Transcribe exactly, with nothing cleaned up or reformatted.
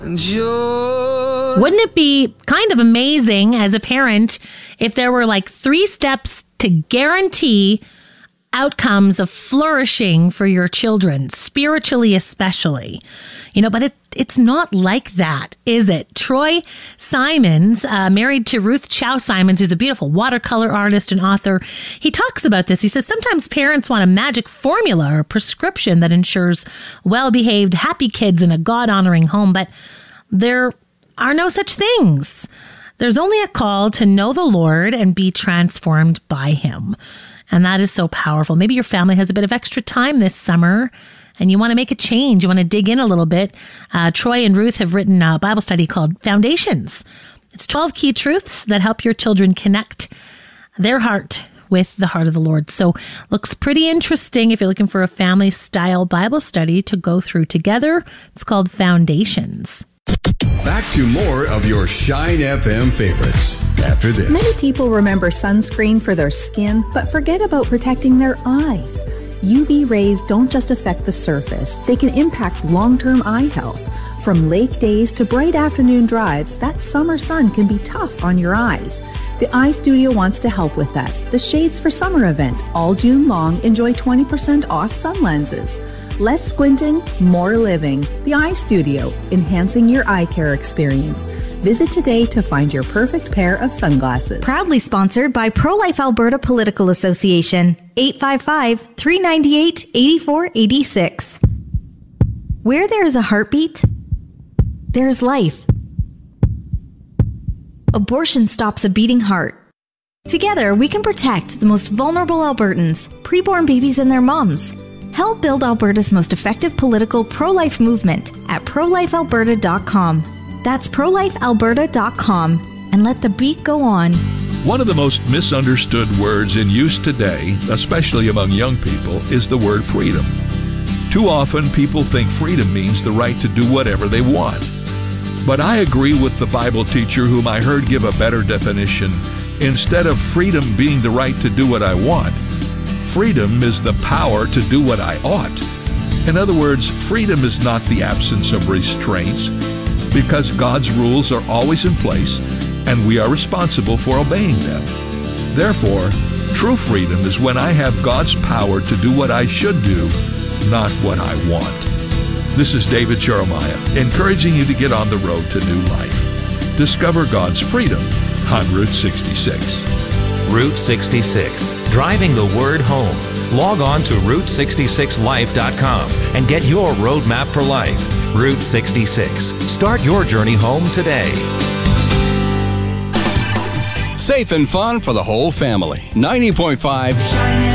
Wouldn't it be kind of amazing as a parent if there were like three steps to guarantee outcomes of flourishing for your children, spiritually especially? You know, but it it's not like that, is it? Troy Simons, uh, married to Ruth Chow Simons, who's a beautiful watercolor artist and author, he talks about this. He says sometimes parents want a magic formula or prescription that ensures well-behaved, happy kids in a God-honoring home, but there are no such things. There's only a call to know the Lord and be transformed by him. And that is so powerful. Maybe your family has a bit of extra time this summer and you want to make a change. You want to dig in a little bit. Uh, Troy and Ruth have written a Bible study called Foundations. It's twelve key truths that help your children connect their heart with the heart of the Lord. So looks pretty interesting if you're looking for a family-style Bible study to go through together. It's called Foundations. Back to more of your Shine F M favorites after this. Many people remember sunscreen for their skin, but forget about protecting their eyes. U V rays don't just affect the surface, they can impact long-term eye health. From lake days to bright afternoon drives, that summer sun can be tough on your eyes. The Eye Studio wants to help with that. The Shades for Summer event, all June long, enjoy twenty percent off sun lenses. Less squinting, more living. The Eye Studio, enhancing your eye care experience. Visit today to find your perfect pair of sunglasses. Proudly sponsored by Pro-Life Alberta Political Association. eight five five, three nine eight, eight four eight six. Where there is a heartbeat, there is life. Abortion stops a beating heart. Together, we can protect the most vulnerable Albertans, preborn babies and their moms. Help build Alberta's most effective political pro-life movement at pro life alberta dot com. That's pro life alberta dot com, and let the beat go on. One of the most misunderstood words in use today, especially among young people, is the word freedom. Too often, people think freedom means the right to do whatever they want. But I agree with the Bible teacher whom I heard give a better definition. Instead of freedom being the right to do what I want, freedom is the power to do what I ought. In other words, freedom is not the absence of restraints, because God's rules are always in place and we are responsible for obeying them. Therefore, true freedom is when I have God's power to do what I should do, not what I want. This is David Jeremiah, encouraging you to get on the road to new life. Discover God's freedom on Route sixty-six. Route sixty-six, driving the word home. Log on to route sixty-six life dot com and get your roadmap for life. Route sixty-six. Start your journey home today. Safe and fun for the whole family. ninety point five